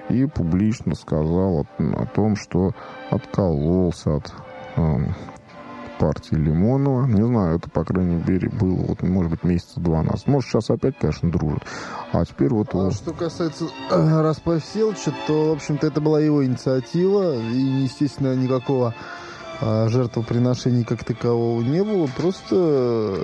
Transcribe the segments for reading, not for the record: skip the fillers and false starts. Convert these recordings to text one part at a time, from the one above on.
и публично сказал о том, что откололся от партии Лимонова. Не знаю, это, по крайней мере, было, вот, может быть, месяца 2 назад. Может, сейчас опять, конечно, дружат. А теперь вот... Что касается Распай Всеволодовича, то, в общем-то, это была его инициатива, и, естественно, никакого жертвоприношения как такового не было. Просто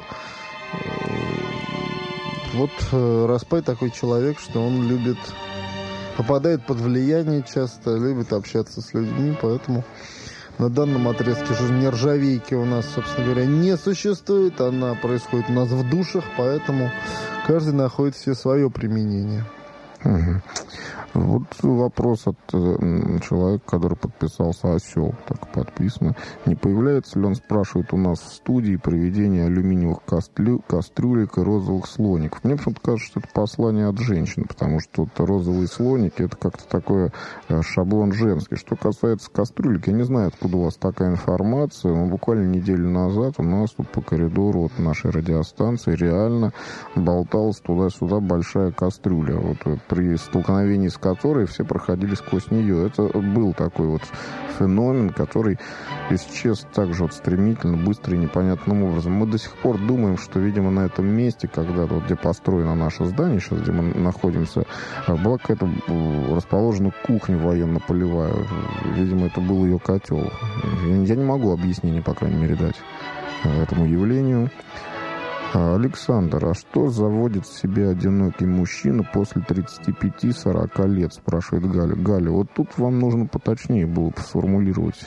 вот Распай такой человек, что он любит... попадает под влияние часто, любит общаться с людьми, поэтому... На данном отрезке же нержавейки у нас, собственно говоря, не существует. Она происходит у нас в душах, поэтому каждый находит себе свое применение. Угу. Вот вопрос от человека, который подписался «Осел», так подписано. Не появляется ли, он спрашивает, у нас в студии приведение алюминиевых кастрюлек и розовых слоников? Мне почему-то кажется, что это послание от женщин, потому что вот розовые слоники — это как-то такой шаблон женский. Что касается кастрюлек, я не знаю, откуда у вас такая информация, но буквально неделю назад у нас тут по коридору вот нашей радиостанции реально болталась туда-сюда большая кастрюля. Вот при столкновении с которой все проходили сквозь нее. Это был такой вот феномен, который исчез так же вот стремительно, быстро и непонятным образом. Мы до сих пор думаем, что, видимо, на этом месте, когда-то, вот, где построено наше здание, сейчас, где мы находимся, была какая-то расположена кухня военно-полевая. Видимо, это был ее котел. Я не могу объяснения, по крайней мере, дать этому явлению. Александр, а что заводит в себе одинокий мужчина после 35-40 лет, спрашивает Галя. Галя, вот тут вам нужно поточнее было бы сформулировать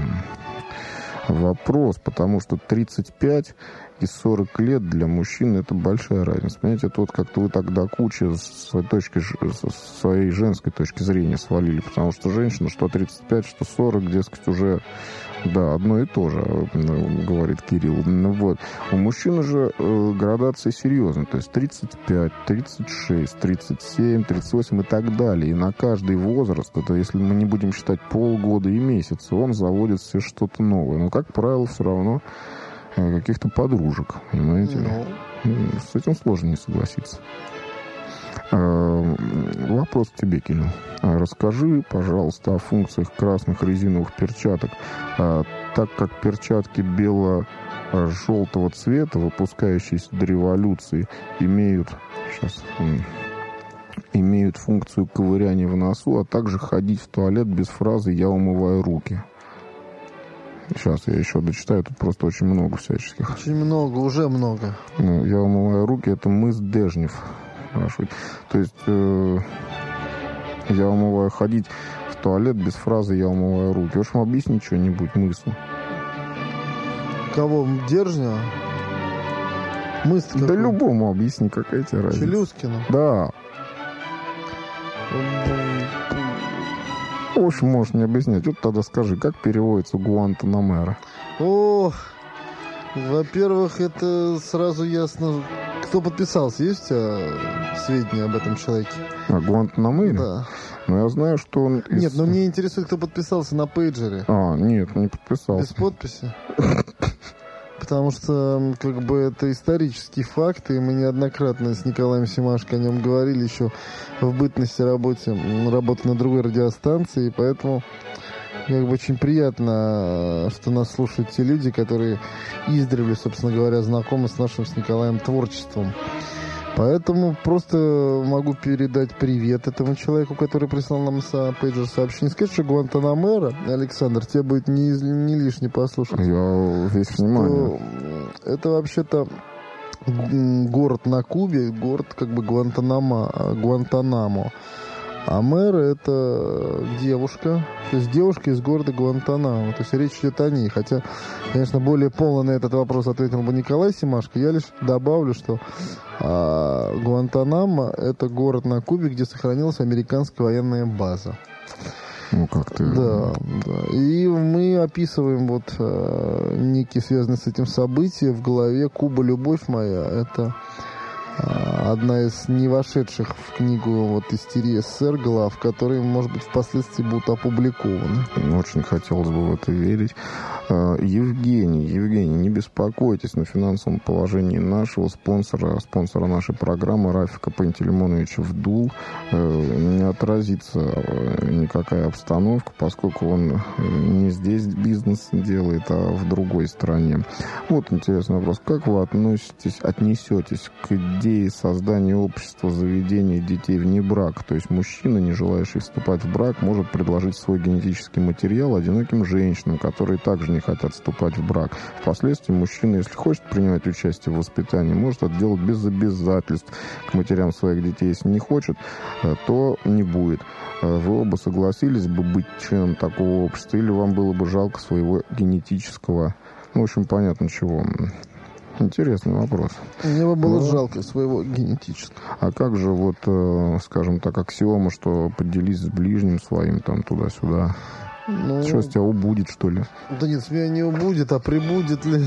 вопрос, потому что 35 и 40 лет для мужчин это большая разница. Понимаете, это вот как-то вы так до кучи с своей женской точки зрения свалили, потому что женщина, что 35, что 40, дескать, уже... Да, одно и то же, говорит Кирилл. Вот. У мужчины же градация серьезная. То есть 35, 36, 37, 38 и так далее. И на каждый возраст, это если мы не будем считать полгода и месяца, он заводит все что-то новое. Но, как правило, все равно каких-то подружек. Понимаете? С этим сложно не согласиться. Вопрос к тебе, Кирилл. Расскажи, пожалуйста, о функциях красных резиновых перчаток. Так как перчатки бело-желтого цвета, выпускающиеся до революции, имеют функцию ковыряния в носу, а также ходить в туалет без фразы «я умываю руки». Сейчас я еще дочитаю, тут просто очень много всяческих. Очень много, уже много. «Я умываю руки» — это мыс Дежнев. То есть я умываю, ходить в туалет без фразы «я умываю руки». В общем, объясни что-нибудь мысу. Кого? Дежня? Мысль да любому объясни, какая тебе разница. Челюскина? Да. В общем, можешь не объяснять. Вот тогда скажи, как переводится Гуантанамера? Ох, во-первых, это сразу ясно. Кто подписался? Есть у тебя сведения об этом человеке? О Гуантанамере? Да. Ну, я знаю, что он... Нет, но мне интересует, кто подписался на пейджере. Нет, не подписался. Без подписи? Потому что, как бы, это исторический факт, и мы неоднократно с Николаем Семашко о нем говорили еще в бытности работы на другой радиостанции, и поэтому... Как бы очень приятно, что нас слушают те люди, которые издревле, собственно говоря, знакомы с нашим, с Николаем, творчеством. Поэтому просто могу передать привет этому человеку, который прислал нам пейджер сообщение. Скажи, что Гуантанамера, Александр, тебе будет не лишне послушать. Я весь внимание. Это вообще-то город на Кубе, город как бы Гуантанамо. А Мэра — это девушка, то есть девушка из города Гуантанамо. То есть речь идет о ней. Хотя, конечно, более полно на этот вопрос ответил бы Николай Семашко. Я лишь добавлю, что Гуантанамо — это город на Кубе, где сохранилась американская военная база. Ну, как ты... Да. И мы описываем вот некие связанные с этим события в главе «Куба, любовь моя». Это одна из не вошедших в книгу вот «Истерия СССР» глав, которые, может быть, впоследствии будут опубликованы. Очень хотелось бы в это верить. Евгений, не беспокойтесь, на финансовом положении нашего спонсора нашей программы Рафика Пантелеймоновича Вдул не отразится никакая обстановка, поскольку он не здесь бизнес делает, а в другой стране. Вот интересный вопрос. Как вы отнесетесь к идее создания общества заведения детей вне брака? То есть мужчина, не желающий вступать в брак, может предложить свой генетический материал одиноким женщинам, которые также не хотят вступать в брак. Впоследствии мужчина, если хочет принимать участие в воспитании, может это делать без обязательств к матерям своих детей. Если не хочет, то не будет. Вы оба согласились бы быть членом такого общества, или вам было бы жалко своего генетического, в общем, понятно чего. Интересный вопрос. Мне бы было жалко своего генетического. А как же вот, скажем так, аксиома, что поделись с ближним своим там туда-сюда? Что, с тебя убудет, что ли? Да нет, с меня не убудет, а прибудет ли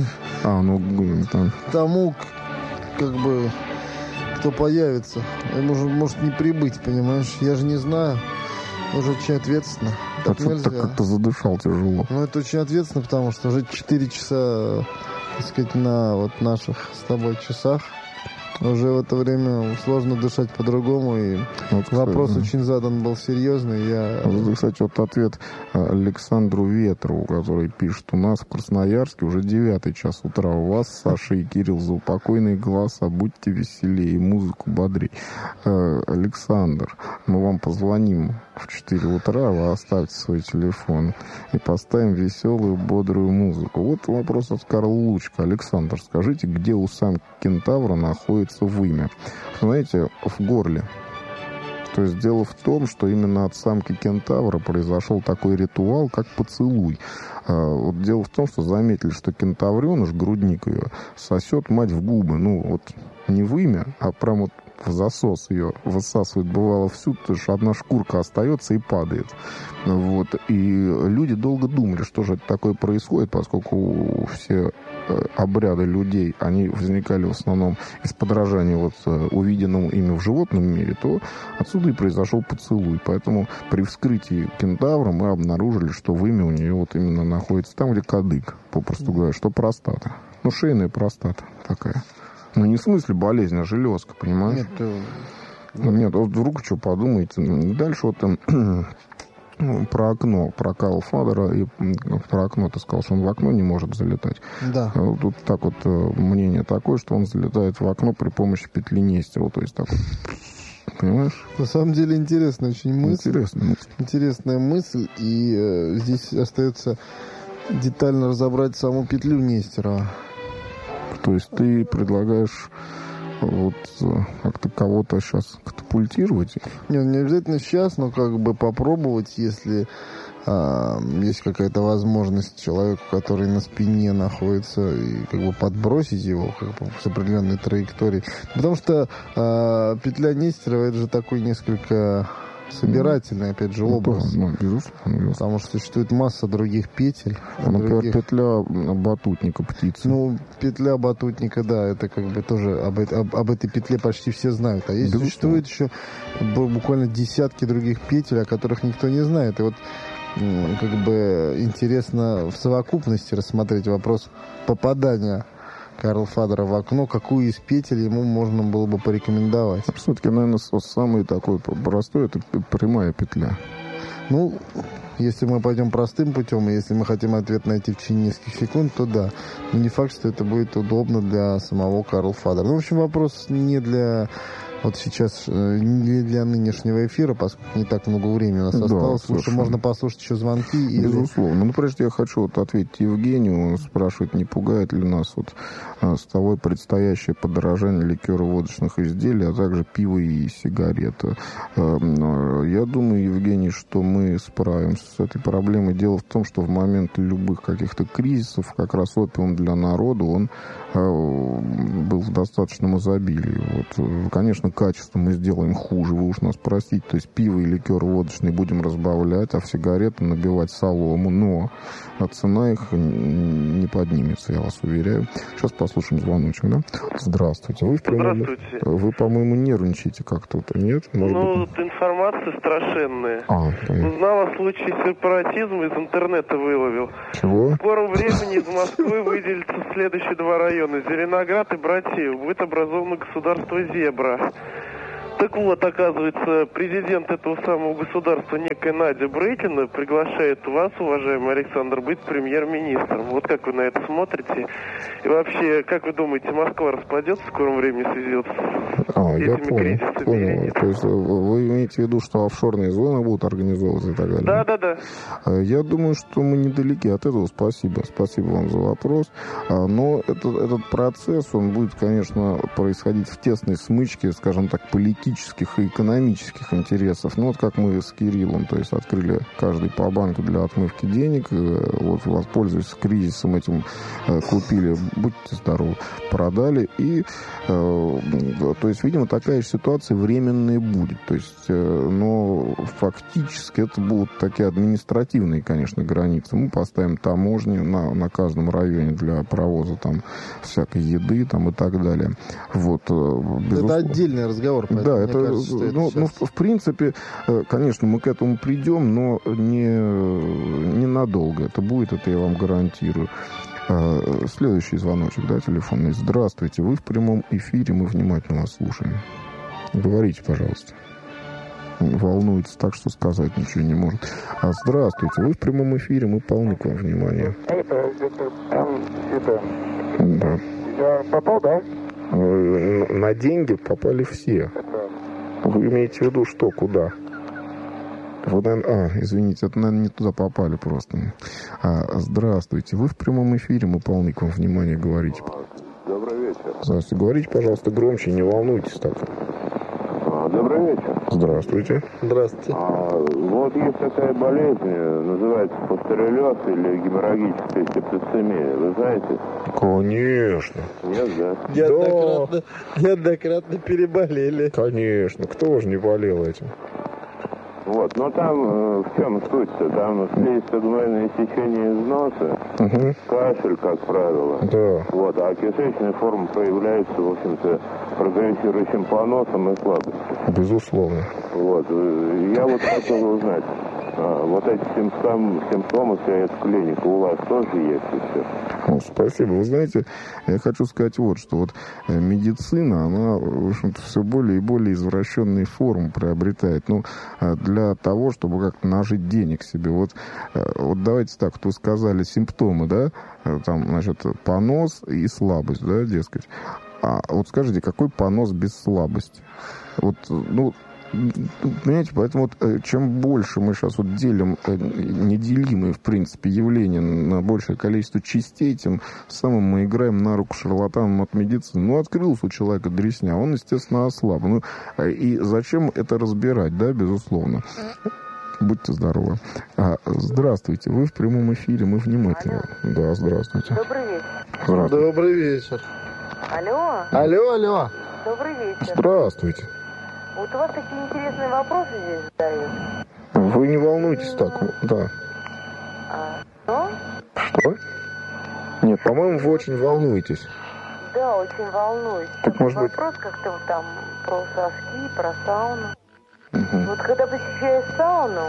там. Тому, как бы, кто появится. Ему же может не прибыть, понимаешь? Я же не знаю. Уже очень ответственно. Так нельзя. Так как-то задышал тяжело. Это очень ответственно, потому что уже 4 часа, так сказать, на вот наших с тобой часах. Уже в это время сложно дышать по-другому. И вопрос очень задан был серьезный. Кстати, вот ответ Александру Ветрову, который пишет: у нас в Красноярске уже 9 час утра. У вас, Саша и Кирилл, за упокойные голоса. Будьте веселее и музыку бодрей. Александр, мы вам позвоним в 4 утра, вы оставьте свой телефон и поставим веселую, бодрую музыку. Вот вопрос от Карла Лучка. Александр, скажите, где у самки кентавра находится вымя? Знаете, в горле. То есть дело в том, что именно от самки кентавра произошел такой ритуал, как поцелуй. Вот дело в том, что заметили, что кентавреныш, грудник ее, сосет мать в губы. Не вымя, а прям вот в засос ее высасывает, бывало, всю, потому что одна шкурка остается и падает. И люди долго думали, что же это такое происходит, поскольку все обряды людей, они возникали в основном из подражания увиденному ими в животном мире, то отсюда и произошел поцелуй. Поэтому при вскрытии кентавра мы обнаружили, что вымя у нее именно находится там, где кадык, попросту говоря, что простата. Шейная простата такая. Не в смысле болезнь, а железка, понимаешь? Нет, вдруг что подумаете. Дальше про окно, про Карла Фадера, и про окно ты сказал, что он в окно не может залетать. Да. Тут так мнение такое, что он залетает в окно при помощи петли Нестерова, то есть так вот. Понимаешь? На самом деле интересная очень мысль. Интересная мысль, и здесь остается детально разобрать саму петлю Нестерова. То есть ты предлагаешь как-то кого-то сейчас катапультировать? Нет, не обязательно сейчас, но попробовать, если есть какая-то возможность человеку, который на спине находится, и подбросить его с определенной траекторией. Потому что петля Нестерова — это же такой несколько собирательный, опять же, образ. Безусловно. Потому что существует масса других петель. Например, петля батутника птицы. Петля батутника, да, это тоже об этой петле почти все знают. А есть существует еще буквально десятки других петель, о которых никто не знает. И интересно в совокупности рассмотреть вопрос попадания Карла Фадера в окно, какую из петель ему можно было бы порекомендовать. Все-таки, наверное, самый такой простой — это прямая петля. Если мы пойдем простым путем, и если мы хотим ответ найти в течение нескольких секунд, то да. Но не факт, что это будет удобно для самого Карла Фадера. В общем, вопрос не для сейчас, не для нынешнего эфира, поскольку не так много времени у нас осталось. Лучше можно послушать еще звонки. Безусловно. Прежде я хочу ответить Евгению. Он спрашивает, не пугает ли нас с тобой предстоящее подорожание ликеро-водочных изделий, а также пива и сигареты. Я думаю, Евгений, что мы справимся с этой проблемой. Дело в том, что в момент любых каких-то кризисов как раз опиум для народа, он был в достаточном изобилии. Вот, конечно, качество мы сделаем хуже, вы уж нас простите. То есть пиво и ликер водочный будем разбавлять, а в сигареты набивать солому. Но цена их не поднимется, я вас уверяю. Сейчас послушаем звоночек, да? Здравствуйте. Здравствуйте. Вы, по-моему, нервничаете как-то, нет? Может быть... информация страшенная. Узнал о случае сепаратизма, из интернета выловил. Чего? В скором времени из Москвы выделятся следующие два района. Зеленоград и Братеев. Будет образовано государство Зебра. Так вот, оказывается, президент этого самого государства, некая Надя Брыкина, приглашает вас, уважаемый Александр, быть премьер-министром. Вот как вы на это смотрите? И вообще, как вы думаете, Москва распадется в скором времени в связи с этими кризисами? Понял. То есть вы имеете в виду, что офшорные зоны будут организовываться и так далее? Да. Я думаю, что мы недалеки от этого. Спасибо. Спасибо вам за вопрос. Но этот процесс, он будет, конечно, происходить в тесной смычке, скажем так, политических и экономических интересов. Ну, вот как мы с Кириллом, то есть открыли каждый по банку для отмывки денег, вот, воспользуясь кризисом этим, купили, будьте здоровы, продали, и, то есть, видимо, такая же ситуация временная будет, то есть, но фактически это будут такие административные, конечно, границы. Мы поставим таможни на каждом районе для провоза там всякой еды там и так далее. Вот, это отдельный разговор. Да, в принципе, конечно, мы к этому придем, но не надолго. Это будет, это я вам гарантирую. Следующий звоночек, да, телефонный. Здравствуйте, вы в прямом эфире, мы внимательно вас слушаем. Говорите, пожалуйста. Волнуется так, что сказать ничего не может. Здравствуйте, вы в прямом эфире, мы полны к вам внимания. Да. Я попал, да? На деньги попали все. Вы имеете в виду что, куда? Вы, извините, это, наверное, не туда попали просто. Здравствуйте, вы в прямом эфире, мы полны к вам внимания, говорите. Добрый вечер. Здравствуйте, говорите, пожалуйста, громче, не волнуйтесь так. Добрый вечер. Здравствуйте. Здравствуйте. Вот есть такая болезнь, называется пастереллез или геморрагическая септицемия. Вы знаете? Конечно. Нет, да? Неоднократно переболели. Конечно. Кто же не болел этим? Вот, но там в чем суть-то? Там слизисто-гнойное течение из носа, кашель, как правило. Да. Вот, а кишечная форма проявляется, в общем-то, прогрессирующим поносом и слабостью. Безусловно. Вот, я вот хотел узнать, вот эти симптомы, вся эта клиника у вас тоже есть еще? Спасибо. Вы знаете, я хочу сказать вот, что вот медицина, она, в общем-то, все более и более извращенные формы приобретает. Ну, для того, чтобы как-то нажить денег себе. Вот давайте так, вы сказали симптомы, да? Там, значит, понос и слабость, да, дескать. А вот скажите, какой понос без слабости? Вот, понимаете, поэтому вот, чем больше мы сейчас вот делим неделимые, в принципе, явления на большее количество частей, тем самым мы играем на руку шарлатанам от медицины. Ну, открылся у человека дресня, он, естественно, ослаб. Ну, и зачем это разбирать, да, безусловно. Будьте здоровы. Здравствуйте, вы в прямом эфире, мы внимательно. Алло. Да, здравствуйте. Добрый вечер. Здравствуйте. Добрый вечер. Алло. Алло. Добрый вечер. Здравствуйте. Вот у вас такие интересные вопросы здесь задают. Вы не волнуйтесь так, да. Что? Что? Нет, по-моему, вы очень волнуетесь. Да, очень волнуюсь. Так, может быть... Вопрос как-то вот там про соски, про сауну. Вот когда посещаешь сауну,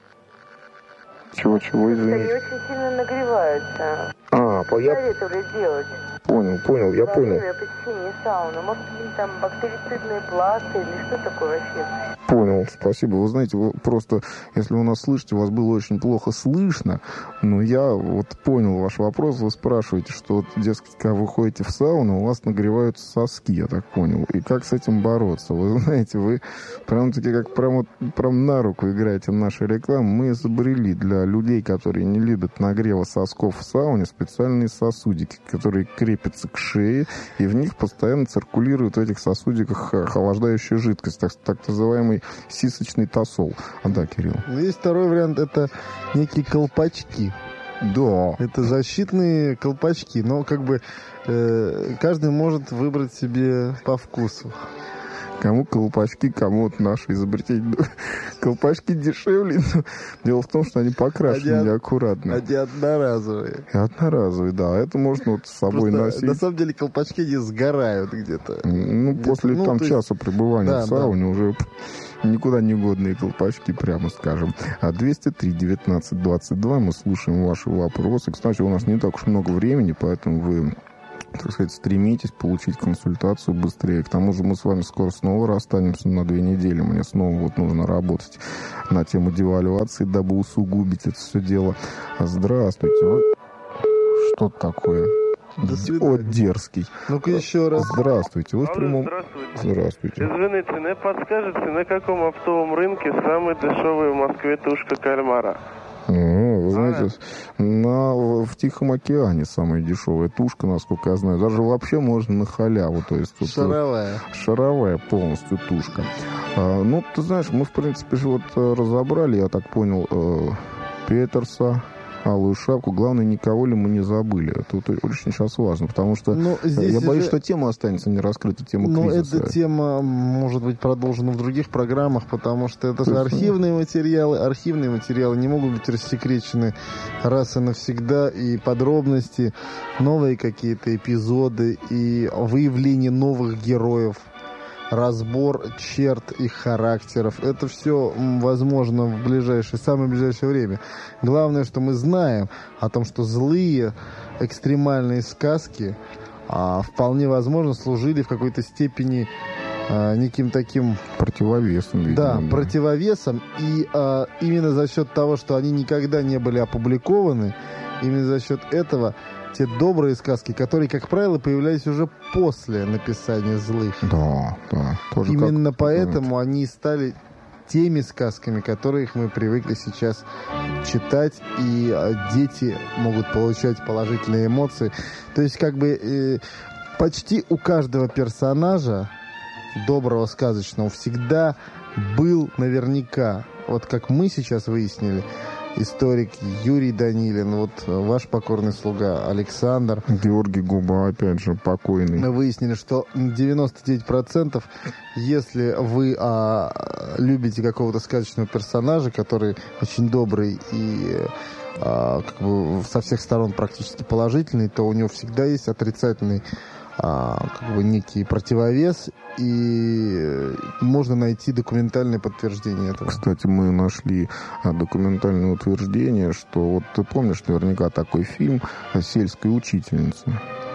Чего, они извините? очень сильно нагреваются. Я Советовали делать. понял, я Во понял. время посещения сауны. Может, какие-то там бактерицидные пласты или что такое вообще? Понял, спасибо. Вы знаете, вы просто, если вы нас слышите, вас было очень плохо слышно, но я вот понял ваш вопрос. Вы спрашиваете, что, вот, дескать, когда вы ходите в сауну, у вас нагреваются соски, я так понял. И как с этим бороться? Вы знаете, вы прям-таки как прям на руку играете в нашу рекламу. Мы изобрели для людей, которые не любят нагрева сосков в сауне, специальные сосудики, которые крепят крепятся к шее, и в них постоянно циркулирует в этих сосудиках охлаждающая жидкость, так называемый сисочный тосол. Да, Кирилл? Есть второй вариант, это некие колпачки. Да. Это защитные колпачки, но как бы каждый может выбрать себе по вкусу. Кому колпачки, кому вот наши изобретения. Колпачки дешевле, но дело в том, что они покрашены неаккуратно. Они одноразовые. Одноразовые, да. Это можно вот с собой носить. На самом деле колпачки не сгорают где-то. Ну, после там часа пребывания в сауне уже никуда не годные колпачки, прямо скажем. 203-19-22. Мы слушаем ваши вопросы. Кстати, у нас не так уж много времени, поэтому вы, так сказать, стремитесь получить консультацию быстрее. К тому же мы с вами скоро снова расстанемся на 2 недели. Мне снова вот нужно работать на тему девальвации, дабы усугубить это все дело. Здравствуйте. Что такое? О, дерзкий. Ну-ка еще раз. Здравствуйте. Вы в прямом... Здравствуйте. Извините, не подскажете, на каком оптовом рынке самая дешевая в Москве тушка кальмара? Вы знаете, в Тихом океане самая дешевая тушка, насколько я знаю. Даже вообще можно на халяву. То есть, шаровая. Шаровая полностью тушка. Ну, ты знаешь, мы, в принципе, же вот разобрали, я так понял, Петерса, Алую шапку. Главное, никого ли мы не забыли. Это вот очень сейчас важно, потому что я боюсь, что тема останется не раскрыта, тема кризиса. Эта тема может быть продолжена в других программах, потому что это же архивные материалы. Архивные материалы не могут быть рассекречены раз и навсегда, и подробности, новые какие-то эпизоды, и выявление новых героев, разбор черт их характеров. Это все возможно в самое ближайшее время. Главное, что мы знаем о том, что злые экстремальные сказки вполне возможно служили в какой-то степени неким таким противовесом. Видимо, да, противовесом. И именно за счет того, что они никогда не были опубликованы, именно за счет этого те добрые сказки, которые, как правило, появлялись уже после написания злых. Да, да. Тоже именно поэтому они стали теми сказками, которых мы привыкли сейчас читать, и дети могут получать положительные эмоции. То есть, как бы, почти у каждого персонажа доброго сказочного всегда был наверняка, вот как мы сейчас выяснили, историк Юрий Данилин, вот ваш покорный слуга Александр. Георгий Губа, опять же, покойный. Мы выяснили, что 99%, если вы любите какого-то сказочного персонажа, который очень добрый и как бы со всех сторон практически положительный, то у него всегда есть отрицательный как бы некий противовес, и можно найти документальное подтверждение этого. Кстати, мы нашли документальное утверждение, что вот ты помнишь наверняка такой фильм «Сельская учительница».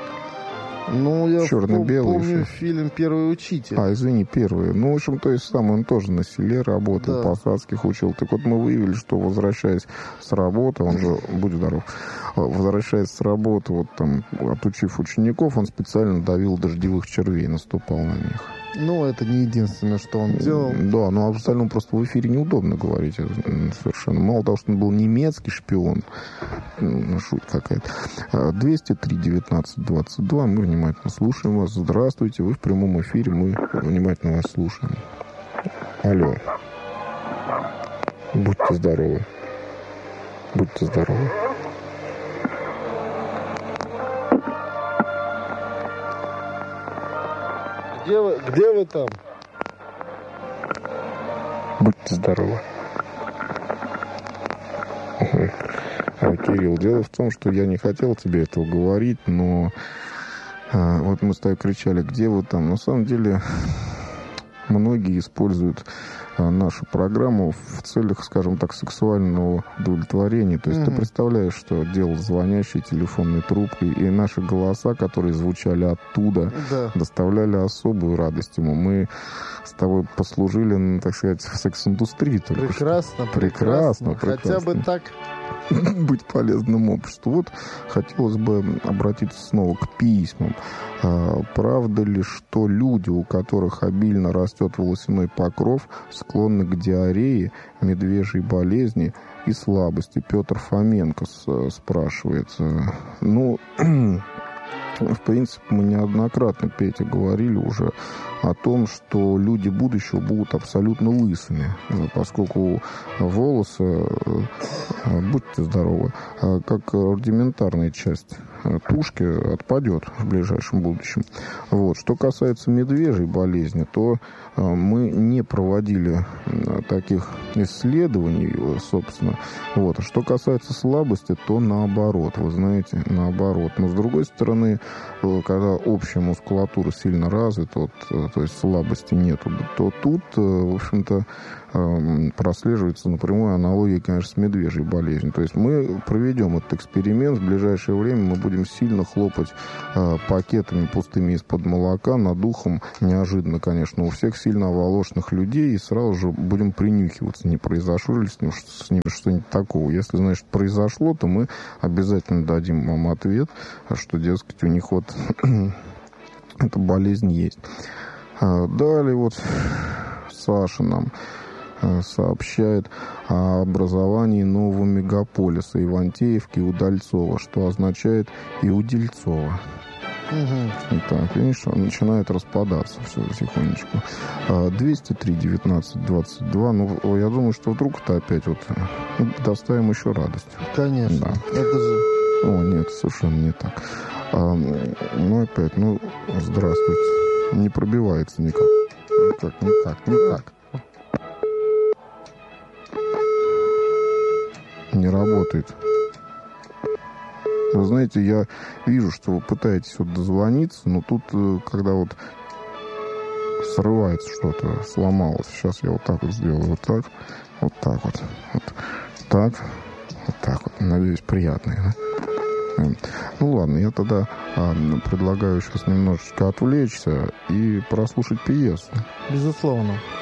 Ну, я помню еще. фильм «Первый учитель». Извини, первый. Ну, в общем, то есть сам он тоже на селе работал, да. Посадских учил. Так вот, мы выявили, что, возвращаясь с работы, он же, будь здоров, возвращаясь с работы, вот там, отучив учеников, он специально давил дождевых червей, наступал на них. Ну, это не единственное, что он делал. Да, но об остальном просто в эфире неудобно говорить совершенно. Мало того, что он был немецкий шпион, шуть какая-то. 203-19-22, мы внимательно слушаем вас. Здравствуйте, вы в прямом эфире, мы внимательно вас слушаем. Алло. Будьте здоровы. Будьте здоровы. Где вы там? Будьте здоровы. Кирилл, дело в том, что я не хотел тебе этого говорить, но вот мы с тобой кричали, где вы там. На самом деле, многие используют нашу программу в целях, скажем так, сексуального удовлетворения. То есть ты представляешь, что делал звонящей телефонной трубкой, и наши голоса, которые звучали оттуда, доставляли особую радость ему. Мы с тобой послужили, так сказать, в секс-индустрии. Прекрасно. Хотя бы так быть полезным обществу. Вот хотелось бы обратиться снова к письмам. Правда ли, что люди, у которых обильно растет волосяной покров, склонны к диарее, медвежьей болезни и слабости? Петр Фоменко спрашивает. Ну, В принципе, мы неоднократно, Петя, говорили уже о том, что люди будущего будут абсолютно лысыми, поскольку волосы, будьте здоровы, как рудиментарная часть тушки отпадет в ближайшем будущем. Вот. Что касается медвежьей болезни, то мы не проводили таких исследований, собственно. Вот. А что касается слабости, то наоборот, вы знаете, наоборот. Но с другой стороны, когда общая мускулатура сильно развита, то есть слабости нету, то тут, в общем-то, прослеживается напрямую аналогия, конечно, с медвежьей болезнью. То есть мы проведем этот эксперимент. В ближайшее время мы будем сильно хлопать пакетами пустыми из-под молока над ухом. Неожиданно, конечно, у всех сильно оволошенных людей. И сразу же будем принюхиваться, не произошло ли с ними что-нибудь такого. Если, значит, произошло, то мы обязательно дадим вам ответ, что, дескать, у них вот эта болезнь есть. Далее вот Саша нам сообщает о образовании нового мегаполиса Ивантеевки и Удальцова, что означает и Удельцова. Так, видишь, он начинает распадаться все потихонечку. 203-19-22. Ну, я думаю, что вдруг-то опять вот доставим еще радость. Конечно. Да. Это же... О, нет, совершенно не так. Ну, опять, здравствуйте. Не пробивается никак. Никак. Не работает. Вы знаете, я вижу, что вы пытаетесь вот дозвониться, но тут, когда вот срывается что-то, сломалось. Сейчас я вот так вот сделаю, вот так вот. Надеюсь, приятно, да? Ну ладно, я тогда предлагаю сейчас немножечко отвлечься и прослушать пьесу. Безусловно.